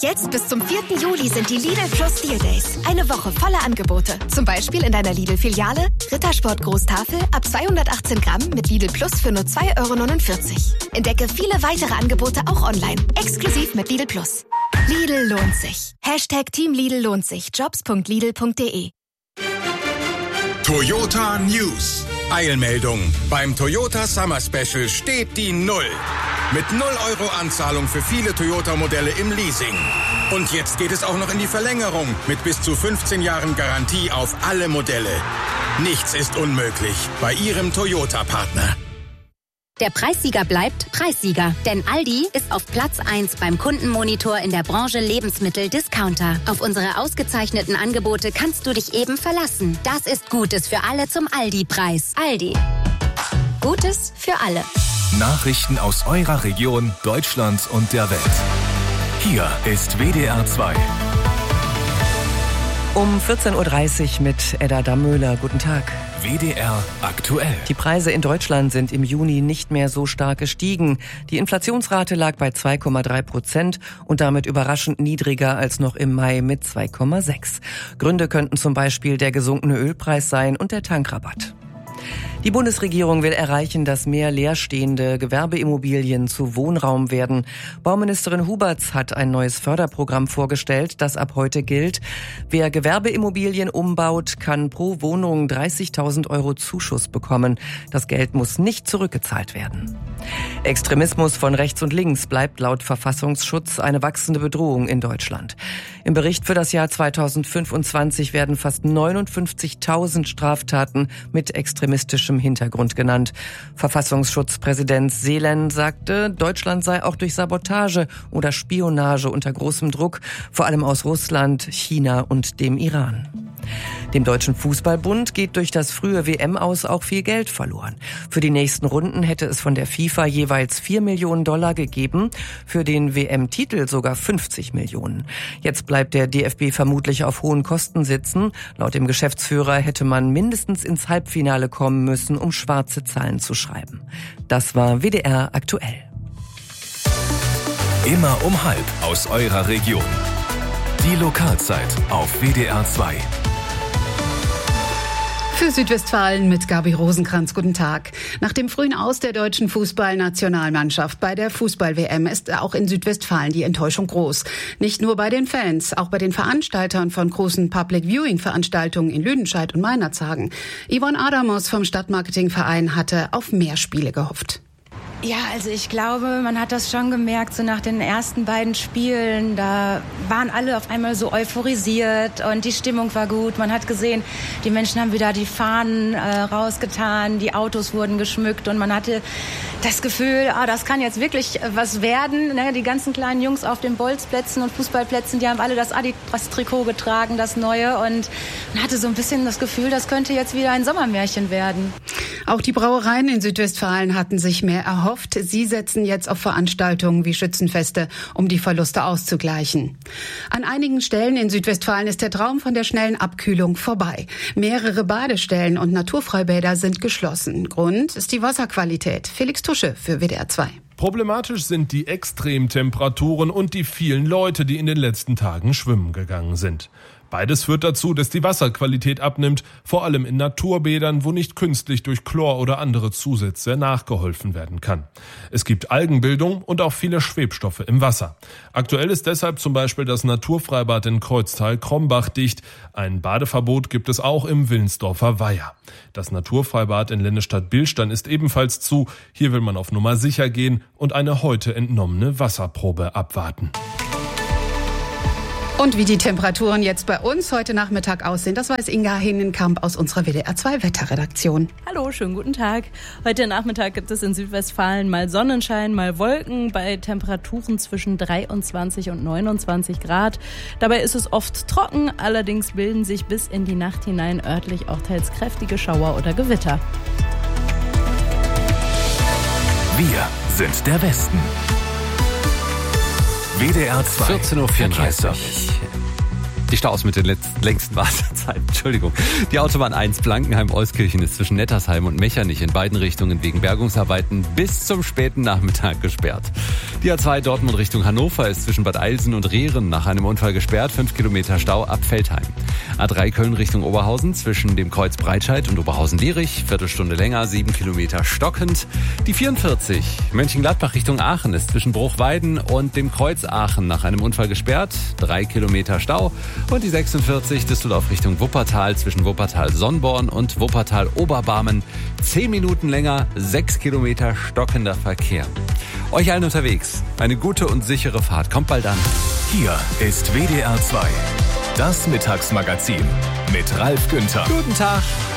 Jetzt bis zum 4. Juli sind die Lidl Plus Deal Days. Eine Woche voller Angebote. Zum Beispiel in deiner Lidl-Filiale Rittersport Großtafel ab 218 Gramm mit Lidl Plus für nur 2,49 €. Entdecke viele weitere Angebote auch online. Exklusiv mit Lidl Plus. Lidl lohnt sich. #Team Lidl lohnt sich. Jobs.lidl.de. Toyota News. Eilmeldung. Beim Toyota Summer Special steht die 0. Mit 0 € Anzahlung für viele Toyota-Modelle im Leasing. Und jetzt geht es auch noch in die Verlängerung mit bis zu 15 Jahren Garantie auf alle Modelle. Nichts ist unmöglich bei Ihrem Toyota-Partner. Der Preissieger bleibt Preissieger, denn Aldi ist auf Platz 1 beim Kundenmonitor in der Branche Lebensmittel-Discounter. Auf unsere ausgezeichneten Angebote kannst du dich eben verlassen. Das ist Gutes für alle zum Aldi-Preis. Aldi. Gutes für alle. Nachrichten aus eurer Region, Deutschland und der Welt. Hier ist WDR 2. Um 14.30 Uhr mit Edda Dammöhler. Guten Tag. WDR aktuell. Die Preise in Deutschland sind im Juni nicht mehr so stark gestiegen. Die Inflationsrate lag bei 2,3% und damit überraschend niedriger als noch im Mai mit 2,6. Gründe könnten zum Beispiel der gesunkene Ölpreis sein und der Tankrabatt. Die Bundesregierung will erreichen, dass mehr leerstehende Gewerbeimmobilien zu Wohnraum werden. Bauministerin Huberts hat ein neues Förderprogramm vorgestellt, das ab heute gilt. Wer Gewerbeimmobilien umbaut, kann pro Wohnung 30.000 € Zuschuss bekommen. Das Geld muss nicht zurückgezahlt werden. Extremismus von rechts und links bleibt laut Verfassungsschutz eine wachsende Bedrohung in Deutschland. Im Bericht für das Jahr 2025 werden fast 59.000 Straftaten mit extremistischem Hintergrund genannt. Verfassungsschutzpräsident Seelen sagte, Deutschland sei auch durch Sabotage oder Spionage unter großem Druck, vor allem aus Russland, China und dem Iran. Dem Deutschen Fußballbund geht durch das frühe WM-Aus auch viel Geld verloren. Für die nächsten Runden hätte es von der FIFA jeweils $4 Millionen gegeben, für den WM-Titel sogar 50 Millionen. Jetzt bleibt der DFB vermutlich auf hohen Kosten sitzen. Laut dem Geschäftsführer hätte man mindestens ins Halbfinale kommen müssen, um schwarze Zahlen zu schreiben. Das war WDR aktuell. Immer um 12:30 aus eurer Region. Die Lokalzeit auf WDR 2. Für Südwestfalen mit Gabi Rosenkranz. Guten Tag. Nach dem frühen Aus der deutschen Fußballnationalmannschaft bei der Fußball-WM ist auch in Südwestfalen die Enttäuschung groß. Nicht nur bei den Fans, auch bei den Veranstaltern von großen Public-Viewing-Veranstaltungen in Lüdenscheid und Meinerzhagen. Yvonne Adamos vom Stadtmarketingverein hatte auf mehr Spiele gehofft. Ja, also ich glaube, man hat das schon gemerkt, so nach den ersten beiden Spielen, da waren alle auf einmal so euphorisiert und die Stimmung war gut. Man hat gesehen, die Menschen haben wieder die Fahnen rausgetan, die Autos wurden geschmückt und man hatte das Gefühl, das kann jetzt wirklich was werden. Ne? Die ganzen kleinen Jungs auf den Bolzplätzen und Fußballplätzen, die haben alle das Adidas-Trikot getragen, das neue, und man hatte so ein bisschen das Gefühl, das könnte jetzt wieder ein Sommermärchen werden. Auch die Brauereien in Südwestfalen hatten sich mehr erhofft. Sie setzen jetzt auf Veranstaltungen wie Schützenfeste, um die Verluste auszugleichen. An einigen Stellen in Südwestfalen ist der Traum von der schnellen Abkühlung vorbei. Mehrere Badestellen und Naturfreibäder sind geschlossen. Grund ist die Wasserqualität. Felix Tusche für WDR 2. Problematisch sind die Extremtemperaturen und die vielen Leute, die in den letzten Tagen schwimmen gegangen sind. Beides führt dazu, dass die Wasserqualität abnimmt, vor allem in Naturbädern, wo nicht künstlich durch Chlor oder andere Zusätze nachgeholfen werden kann. Es gibt Algenbildung und auch viele Schwebstoffe im Wasser. Aktuell ist deshalb zum Beispiel das Naturfreibad in Kreuztal-Krombach dicht. Ein Badeverbot gibt es auch im Willensdorfer Weiher. Das Naturfreibad in Lennestadt-Bilstein ist ebenfalls zu. Hier will man auf Nummer sicher gehen und eine heute entnommene Wasserprobe abwarten. Und wie die Temperaturen jetzt bei uns heute Nachmittag aussehen, das weiß Inga Hinnenkamp aus unserer WDR 2 Wetterredaktion. Hallo, schönen guten Tag. Heute Nachmittag gibt es in Südwestfalen mal Sonnenschein, mal Wolken bei Temperaturen zwischen 23 und 29 Grad. Dabei ist es oft trocken, allerdings bilden sich bis in die Nacht hinein örtlich auch teils kräftige Schauer oder Gewitter. Wir sind der Westen. WDR 2. 14.34 Uhr. Die Staus mit den längsten Wartezeiten. Entschuldigung. Die Autobahn 1 Blankenheim-Euskirchen ist zwischen Nettersheim und Mechernich in beiden Richtungen wegen Bergungsarbeiten bis zum späten Nachmittag gesperrt. Die A2 Dortmund Richtung Hannover ist zwischen Bad Eilsen und Rehren nach einem Unfall gesperrt. 5 Kilometer Stau ab Veltheim. A3 Köln Richtung Oberhausen zwischen dem Kreuz Breitscheid und Oberhausen-Dierich. Viertelstunde länger, 7 Kilometer stockend. Die 44 Mönchengladbach Richtung Aachen ist zwischen Bruchweiden und dem Kreuz Aachen nach einem Unfall gesperrt. 3 Kilometer Stau. Und die 46 Düsseldorf Richtung Wuppertal zwischen Wuppertal-Sonnborn und Wuppertal-Oberbarmen. 10 Minuten länger, 6 Kilometer stockender Verkehr. Euch allen unterwegs eine gute und sichere Fahrt. Kommt bald an. Hier ist WDR 2. Das Mittagsmagazin mit Ralf Günther. Guten Tag.